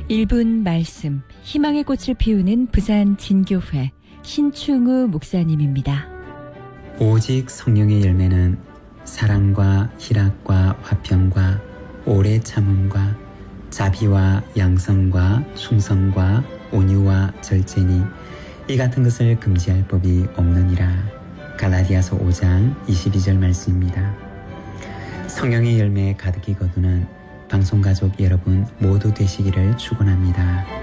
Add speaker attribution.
Speaker 1: 1분 말씀, 희망의 꽃을 피우는 부산 진교회 신충우 목사님입니다.
Speaker 2: 오직 성령의 열매는 사랑과 희락과 화평과 오래 참음과 자비와 양성과 충성과 온유와 절제니 이 같은 것을 금지할 법이 없느니라. 갈라디아서 5장 22절 말씀입니다. 성령의 열매에 가득히 거두는 방송가족 여러분 모두 되시기를 축원합니다.